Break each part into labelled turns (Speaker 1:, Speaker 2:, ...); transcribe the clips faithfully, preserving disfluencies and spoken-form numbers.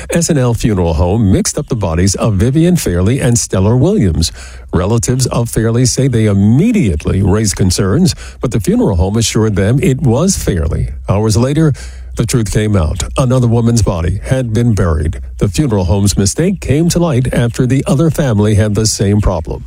Speaker 1: S N L Funeral Home mixed up the bodies of Vivian Fairley and Stellar Williams. Relatives of Fairley say they immediately raised concerns, but the funeral home assured them it was Fairley. Hours later, the truth came out. Another woman's body had been buried. The funeral home's mistake came to light after the other family had the same problem.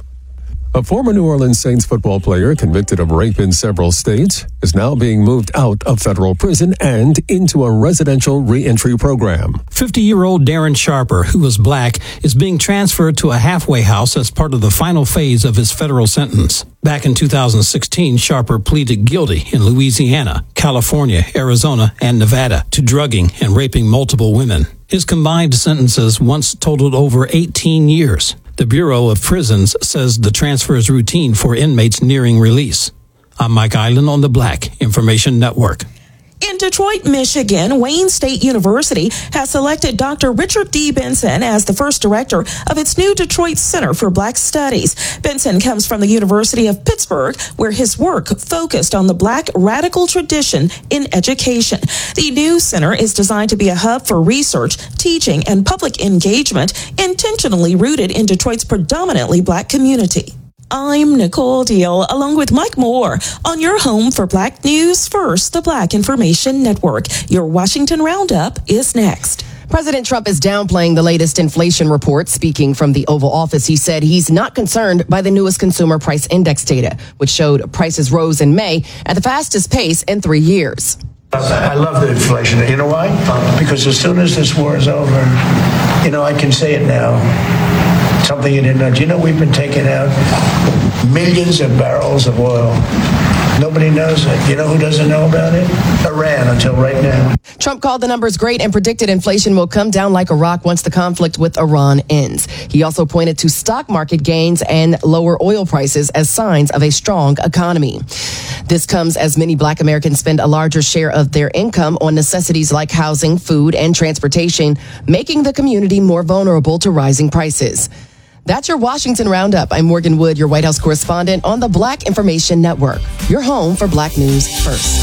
Speaker 1: A former New Orleans Saints football player convicted of rape in several states is now being moved out of federal prison and into a residential reentry program.
Speaker 2: fifty-year-old Darren Sharper, who was black, is being transferred to a halfway house as part of the final phase of his federal sentence. Back in two thousand sixteen, Sharper pleaded guilty in Louisiana, California, Arizona, and Nevada to drugging and raping multiple women. His combined sentences once totaled over eighteen years. The Bureau of Prisons says the transfer is routine for inmates nearing release. I'm Mike Island on the Black Information Network.
Speaker 3: In Detroit, Michigan, Wayne State University has selected Doctor Richard D. Benson as the first director of its new Detroit Center for Black Studies. Benson comes from the University of Pittsburgh, where his work focused on the Black radical tradition in education. The new center is designed to be a hub for research, teaching, and public engagement, intentionally rooted in Detroit's predominantly Black community. I'm Nicole Deal, along with Mike Moore, on your home for Black News First, the Black Information Network. Your Washington Roundup is next.
Speaker 4: President Trump is downplaying the latest inflation report. Speaking from the Oval Office, he said he's not concerned by the newest consumer price index data, which showed prices rose in May at the fastest pace in three years.
Speaker 5: I love the inflation. You know why? Because as soon as this war is over, you know, I can say it now. Something you didn't know. Do you know we've been taking out millions of barrels of oil? Nobody knows it. You know who doesn't know about it? Iran, until right now.
Speaker 4: Trump called the numbers great and predicted inflation will come down like a rock once the conflict with Iran ends. He also pointed to stock market gains and lower oil prices as signs of a strong economy. This comes as many Black Americans spend a larger share of their income on necessities like housing, food, and transportation, making the community more vulnerable to rising prices. That's your Washington Roundup. I'm Morgan Wood, your White House correspondent on the Black Information Network, your home for Black News First.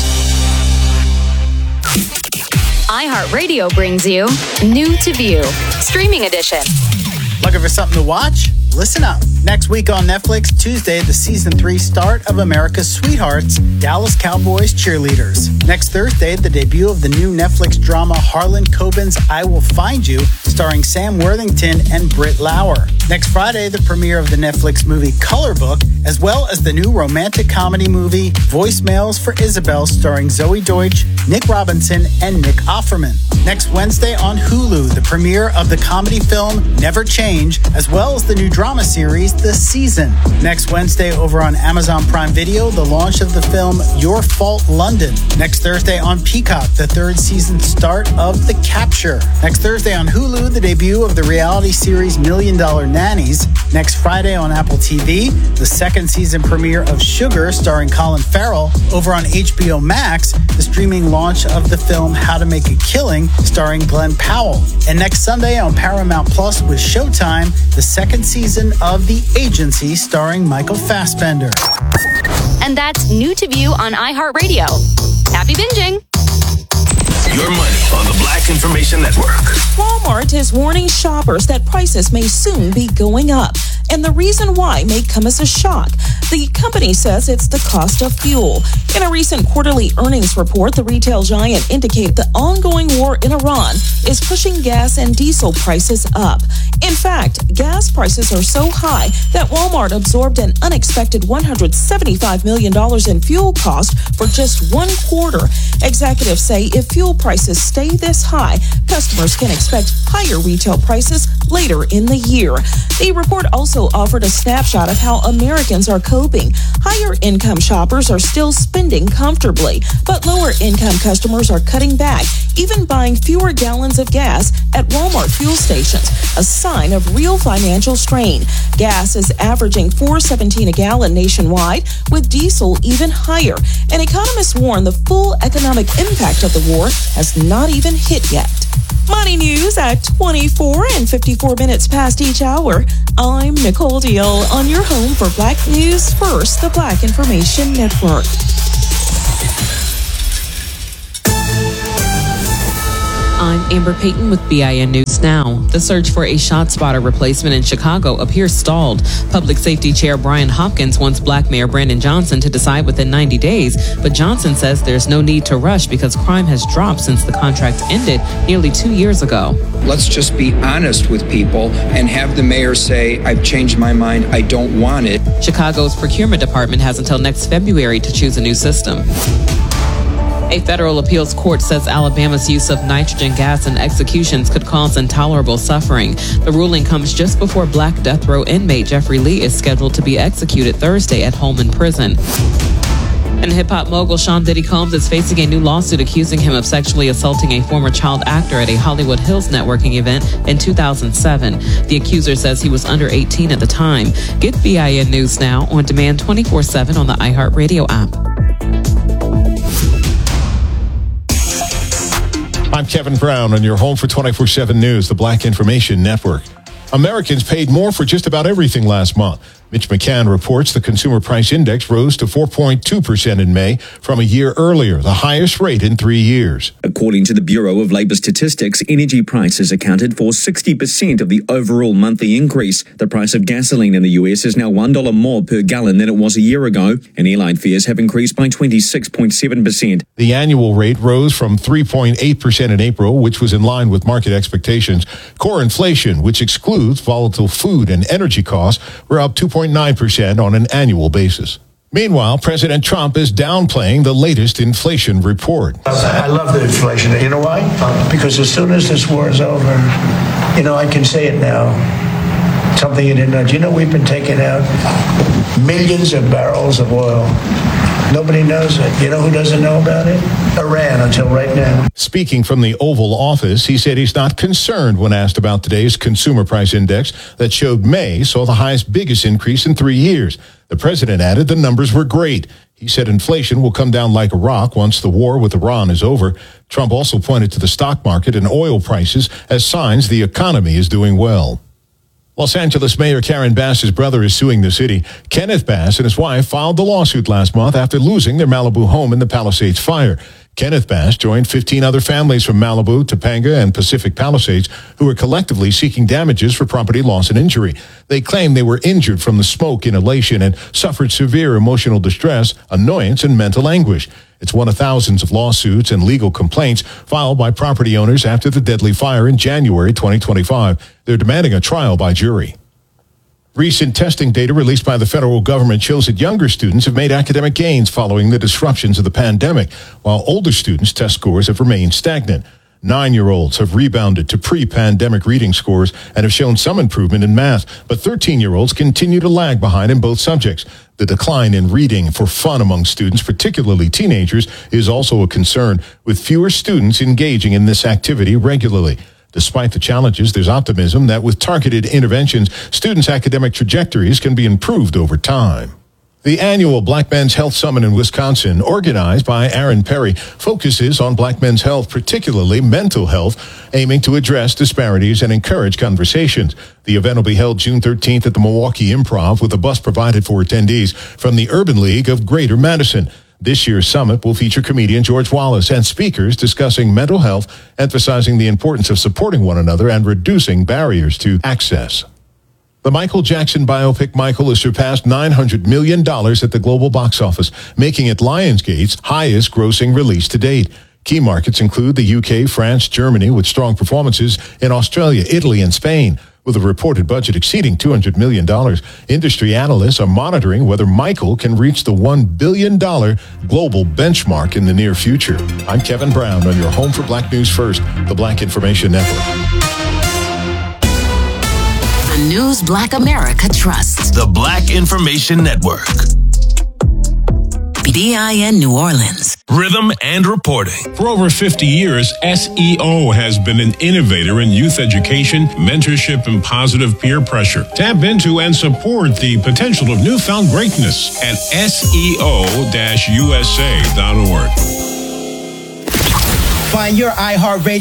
Speaker 6: iHeartRadio brings you New to View, Streaming Edition.
Speaker 7: Looking for something to watch? Listen up. Next week on Netflix, Tuesday, the season three start of America's Sweethearts, Dallas Cowboys Cheerleaders. Next Thursday, the debut of the new Netflix drama Harlan Coben's I Will Find You, starring Sam Worthington and Britt Lauer. Next Friday, the premiere of the Netflix movie Color Book, as well as the new romantic comedy movie Voicemails for Isabel, starring Zoe Deutsch, Nick Robinson, and Nick Offerman. Next Wednesday on Hulu, the premiere of the comedy film Never Change, as well as the new drama series The Season. Next Wednesday over on Amazon Prime Video, the launch of the film Your Fault London. Next Thursday on Peacock, the third season start of The Capture. Next Thursday on Hulu, the debut of the reality series Million Dollar Nannies. Next Friday on Apple T V, the second season premiere of Sugar, starring Colin Farrell. Over on H B O Max, the streaming launch of the film How to Make a Killing, starring Glenn Powell. And next Sunday on Paramount Plus with Showtime, the second season of The Agency, starring Michael Fassbender.
Speaker 6: And that's New to View on iHeartRadio. Happy binging.
Speaker 8: Your money on the Black Information Network.
Speaker 3: Walmart is warning shoppers that prices may soon be going up, and the reason why may come as a shock. The company says it's the cost of fuel. In a recent quarterly earnings report, the retail giant indicated the ongoing war in Iran is pushing gas and diesel prices up. In fact, gas prices are so high that Walmart absorbed an unexpected one hundred seventy-five million dollars in fuel cost for just one quarter. Executives say if fuel prices stay this high, customers can expect higher retail prices later in the year. The report also offered a snapshot of how Americans are coping. Higher income shoppers are still spending comfortably, but lower income customers are cutting back, even buying fewer gallons of gas at Walmart fuel stations, a sign of real financial strain. Gas is averaging four dollars and seventeen cents a gallon nationwide, with diesel even higher. And economists warn the full economic impact of the war has not even hit yet. Money news at twenty-four and fifty-four minutes past each hour. I'm Nicole Deal on your home for Black News First, the Black Information Network.
Speaker 9: I'm Amber Payton with B I N News. News Now. The search for a ShotSpotter replacement in Chicago appears stalled. Public Safety Chair Brian Hopkins wants Black Mayor Brandon Johnson to decide within ninety days, but Johnson says there's no need to rush because crime has dropped since the contract ended nearly two years ago.
Speaker 10: Let's just be honest with people and have the mayor say, I've changed my mind, I don't want it.
Speaker 9: Chicago's procurement department has until next February to choose a new system. A federal appeals court says Alabama's use of nitrogen gas in executions could cause intolerable suffering. The ruling comes just before Black death row inmate Jeffrey Lee is scheduled to be executed Thursday at Holman Prison. And hip-hop mogul Sean Diddy Combs is facing a new lawsuit accusing him of sexually assaulting a former child actor at a Hollywood Hills networking event in two thousand seven. The accuser says he was under eighteen at the time. Get B I N News Now on demand twenty-four seven on the iHeartRadio app.
Speaker 11: I'm Kevin Brown on your home for twenty-four seven News, the Black Information Network. Americans paid more for just about everything last month. Mitch McCann reports the Consumer Price Index rose to four point two percent in May from a year earlier, the highest rate in three years.
Speaker 12: According to the Bureau of Labor Statistics, energy prices accounted for sixty percent of the overall monthly increase. The price of gasoline in the U S is now one dollar more per gallon than it was a year ago, and airline fares have increased by twenty-six point seven percent.
Speaker 11: The annual rate rose from three point eight percent in April, which was in line with market expectations. Core inflation, which excludes volatile food and energy costs, were up two point nine percent on an annual basis. Meanwhile, President Trump is downplaying the latest inflation report.
Speaker 5: I love the inflation. You know why? Because as soon as this war is over, you know, I can say it now. Something you didn't know. Do you know we've been taking out millions of barrels of oil? Nobody knows it. You know who doesn't know about it? Iran, until right now.
Speaker 11: Speaking from the Oval Office, he said he's not concerned when asked about today's consumer price index that showed May saw the highest, biggest increase in three years. The president added the numbers were great. He said inflation will come down like a rock once the war with Iran is over. Trump also pointed to the stock market and oil prices as signs the economy is doing well. Los Angeles Mayor Karen Bass's brother is suing the city. Kenneth Bass and his wife filed the lawsuit last month after losing their Malibu home in the Palisades fire. Kenneth Bass joined fifteen other families from Malibu, Topanga, and Pacific Palisades who were collectively seeking damages for property loss and injury. They claim they were injured from the smoke inhalation and suffered severe emotional distress, annoyance, and mental anguish. It's one of thousands of lawsuits and legal complaints filed by property owners after the deadly fire in January twenty twenty-five. They're demanding a trial by jury. Recent testing data released by the federal government shows that younger students have made academic gains following the disruptions of the pandemic, while older students' test scores have remained stagnant. Nine-year-olds have rebounded to pre-pandemic reading scores and have shown some improvement in math, but thirteen-year-olds continue to lag behind in both subjects. The decline in reading for fun among students, particularly teenagers, is also a concern, with fewer students engaging in this activity regularly. Despite the challenges, there's optimism that with targeted interventions, students' academic trajectories can be improved over time. The annual Black Men's Health Summit in Wisconsin, organized by Aaron Perry, focuses on black men's health, particularly mental health, aiming to address disparities and encourage conversations. The event will be held June thirteenth at the Milwaukee Improv with a bus provided for attendees from the Urban League of Greater Madison. This year's summit will feature comedian George Wallace and speakers discussing mental health, emphasizing the importance of supporting one another and reducing barriers to access. The Michael Jackson biopic Michael has surpassed nine hundred million dollars at the global box office, making it Lionsgate's highest grossing release to date. Key markets include the U K, France, Germany, with strong performances in Australia, Italy, and Spain. With a reported budget exceeding two hundred million dollars, industry analysts are monitoring whether Michael can reach the one billion dollars global benchmark in the near future. I'm Kevin Brown on your home for Black News First, the Black Information Network.
Speaker 13: The news Black America trusts.
Speaker 8: The Black Information Network.
Speaker 13: B I N New Orleans.
Speaker 8: Rhythm and reporting.
Speaker 14: For over fifty years, S E O has been an innovator in youth education, mentorship, and positive peer pressure. Tap into and support the potential of newfound greatness at S E O U S A dot org.
Speaker 7: Find your iHeartRadio